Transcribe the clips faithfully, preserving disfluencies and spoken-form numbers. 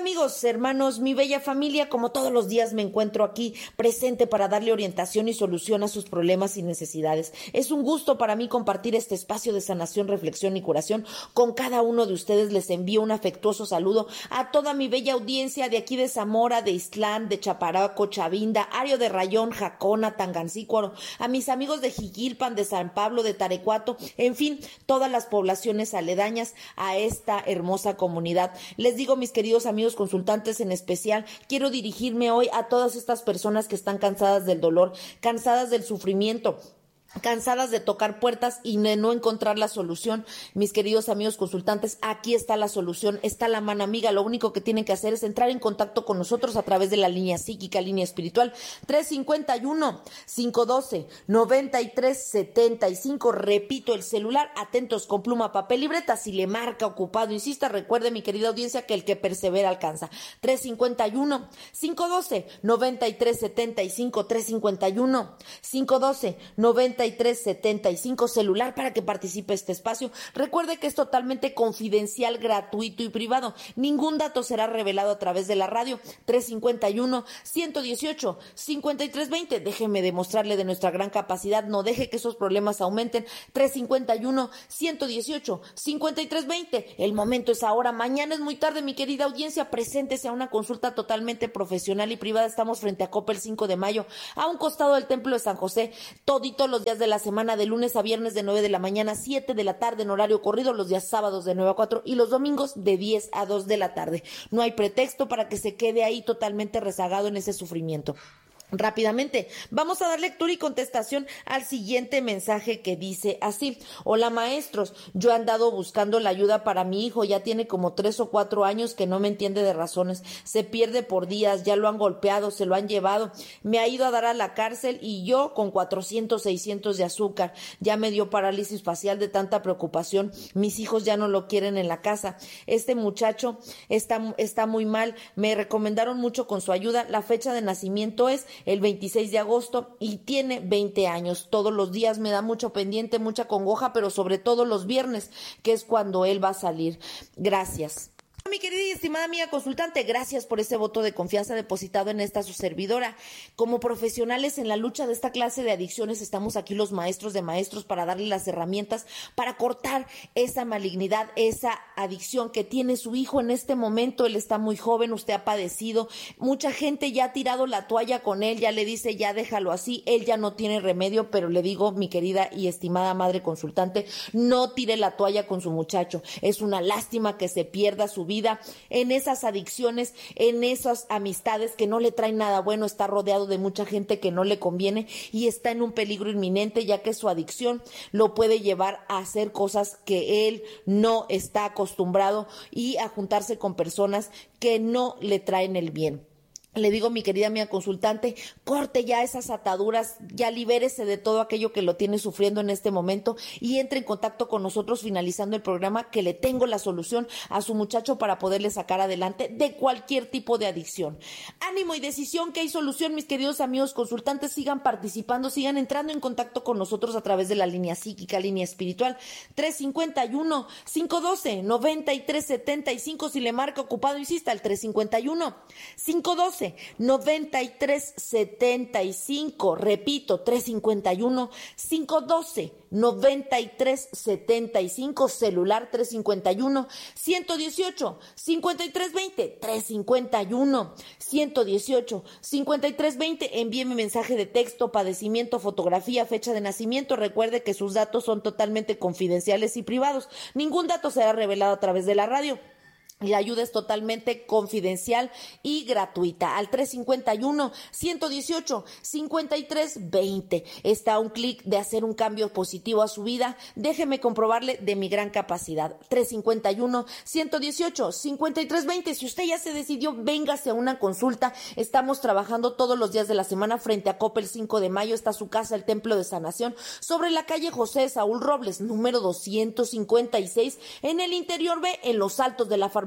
amigos, hermanos, mi bella familia, como todos los días me encuentro aquí presente para darle orientación y solución a sus problemas y necesidades. Es un gusto para mí compartir este espacio de sanación, reflexión y curación con cada uno de ustedes. Les envío un afectuoso saludo a toda mi bella audiencia de aquí de Zamora, de Ixtlán, de Chaparaco, Chavinda, Ario de Rayón, Jacona, Tangancícuaro, a mis amigos de Jiquilpan, de San Pablo, de Tarecuato, en fin, todas las poblaciones aledañas a esta hermosa comunidad. Les digo, mis queridos amigos consultantes, en especial, quiero dirigirme hoy a todas estas personas que están cansadas del dolor, cansadas del sufrimiento, cansadas de tocar puertas y de no encontrar la solución. Mis queridos amigos consultantes, aquí está la solución, está la mano amiga. Lo único que tienen que hacer es entrar en contacto con nosotros a través de la línea psíquica, línea espiritual, tres cinco uno, cinco uno dos, nueve tres siete cinco. Repito, el celular, atentos con pluma, papel, libreta. Si le marca ocupado, insista, recuerde, mi querida audiencia, que el que persevera alcanza. tres cinco uno, cinco uno dos, nueve tres siete cinco, tres cinco uno, cinco uno dos, nueve tres siete cinco, celular para que participe este espacio. Recuerde que es totalmente confidencial, gratuito y privado. Ningún dato será revelado a través de la radio. tres cinco uno, uno uno ocho, cinco tres dos cero. Déjeme demostrarle de nuestra gran capacidad. No deje que esos problemas aumenten. tres cinco uno, uno uno ocho, cinco tres dos cero. El momento es ahora. Mañana es muy tarde, mi querida audiencia. Preséntese a una consulta totalmente profesional y privada. Estamos frente a Coppel cinco de mayo, a un costado del Templo de San José. Toditos los días de la semana, de lunes a viernes, de nueve de la mañana a siete de la tarde en horario corrido, los días sábados de nueve a cuatro y los domingos de diez a dos de la tarde. No hay pretexto para que se quede ahí totalmente rezagado en ese sufrimiento. Rápidamente, vamos a dar lectura y contestación al siguiente mensaje que dice así: hola maestros, yo he andado buscando la ayuda para mi hijo, ya tiene como tres o cuatro años que no me entiende de razones, se pierde por días, ya lo han golpeado, se lo han llevado, me ha ido a dar a la cárcel y yo con cuatrocientos, seiscientos de azúcar, ya me dio parálisis facial de tanta preocupación, mis hijos ya no lo quieren en la casa, este muchacho está, está muy mal, me recomendaron mucho con su ayuda, la fecha de nacimiento es el veintiséis de agosto y tiene veinte años. Todos los días me da mucho pendiente, mucha congoja, pero sobre todo los viernes, que es cuando él va a salir. Gracias. Mi querida y estimada amiga consultante, gracias por ese voto de confianza depositado en esta su servidora. Como profesionales en la lucha de esta clase de adicciones, estamos aquí los maestros de maestros para darle las herramientas para cortar esa malignidad, esa adicción que tiene su hijo en este momento. Él está muy joven, usted ha padecido, mucha gente ya ha tirado la toalla con él, ya le dice ya déjalo así, él ya no tiene remedio, pero le digo, mi querida y estimada madre consultante, no tire la toalla con su muchacho. Es una lástima que se pierda su vida en esas adicciones, en esas amistades que no le traen nada bueno, está rodeado de mucha gente que no le conviene y está en un peligro inminente, ya que su adicción lo puede llevar a hacer cosas que él no está acostumbrado y a juntarse con personas que no le traen el bien. Le digo, mi querida amiga consultante, corte ya esas ataduras, ya libérese de todo aquello que lo tiene sufriendo en este momento y entre en contacto con nosotros finalizando el programa, que le tengo la solución a su muchacho para poderle sacar adelante de cualquier tipo de adicción. Ánimo y decisión, que hay solución, mis queridos amigos consultantes. Sigan participando, sigan entrando en contacto con nosotros a través de la línea psíquica, línea espiritual, tres cinco uno, cinco uno dos, nueve tres siete cinco. Si le marca ocupado, insista, el tres cinco uno, cinco uno dos, nueve tres siete cinco. Repito, tres cinco uno, cinco uno dos, nueve tres siete cinco. Celular tres cinco uno, uno uno ocho, cinco tres dos cero. tres cinco uno, uno uno ocho, cinco tres dos cero. Envíeme mensaje de texto, padecimiento, fotografía, fecha de nacimiento. Recuerde que sus datos son totalmente confidenciales y privados. Ningún dato será revelado a través de la radio. La ayuda es totalmente confidencial y gratuita. Al tres cinco uno, uno uno ocho, cinco tres dos cero. Está a un clic de hacer un cambio positivo a su vida. Déjeme comprobarle de mi gran capacidad. tres cinco uno, uno uno ocho, cinco tres dos cero. Si usted ya se decidió, véngase a una consulta. Estamos trabajando todos los días de la semana frente a Coppel cinco de mayo. Está su casa, el Templo de Sanación, sobre la calle José Saúl Robles, número doscientos cincuenta y seis, en el interior B, en los altos de la farmacia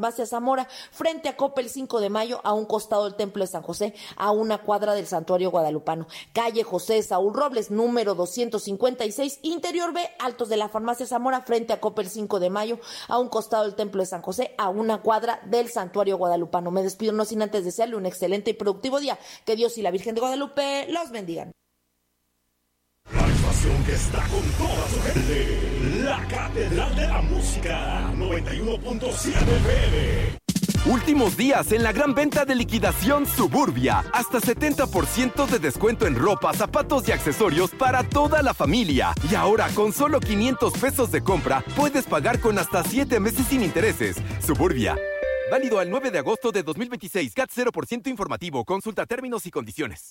Farmacia Zamora, frente a Coppel cinco de mayo, a un costado del Templo de San José, a una cuadra del Santuario Guadalupano. Calle José Saúl Robles, número doscientos cincuenta y seis, Interior B, Altos de la Farmacia Zamora, frente a Coppel cinco de mayo, a un costado del Templo de San José, a una cuadra del Santuario Guadalupano. Me despido no sin antes desearle un excelente y productivo día. Que Dios y la Virgen de Guadalupe los bendigan. La estación que está con toda su gente, la Catedral de la Música, noventa y uno punto siete F M. Últimos días en la gran venta de liquidación Suburbia. Hasta setenta por ciento de descuento en ropa, zapatos y accesorios para toda la familia. Y ahora, con solo quinientos pesos de compra, puedes pagar con hasta siete meses sin intereses. Suburbia. Válido al nueve de agosto de dos mil veintiséis. C A T cero por ciento informativo. Consulta términos y condiciones.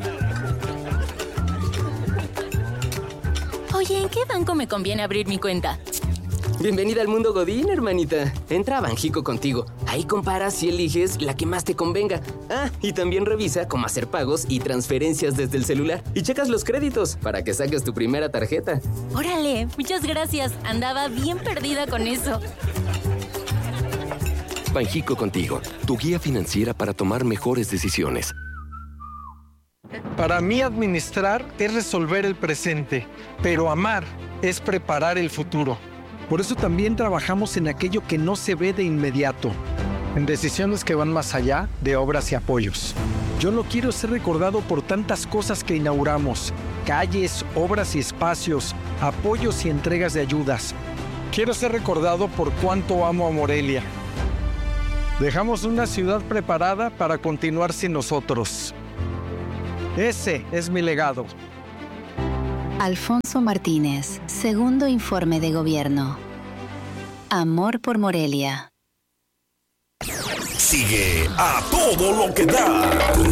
Oye, ¿en qué banco me conviene abrir mi cuenta? Bienvenida al mundo Godín, hermanita. Entra a Banjico Contigo. Ahí comparas y eliges la que más te convenga. Ah, y también revisa cómo hacer pagos y transferencias desde el celular. Y checas los créditos para que saques tu primera tarjeta. Órale, muchas gracias. Andaba bien perdida con eso. Banjico Contigo, tu guía financiera para tomar mejores decisiones. Para mí, administrar es resolver el presente, pero amar es preparar el futuro. Por eso también trabajamos en aquello que no se ve de inmediato, en decisiones que van más allá de obras y apoyos. Yo no quiero ser recordado por tantas cosas que inauguramos, calles, obras y espacios, apoyos y entregas de ayudas. Quiero ser recordado por cuánto amo a Morelia. Dejamos una ciudad preparada para continuar sin nosotros. Ese es mi legado. Alfonso Martínez, segundo informe de gobierno. Amor por Morelia. Sigue a todo lo que da.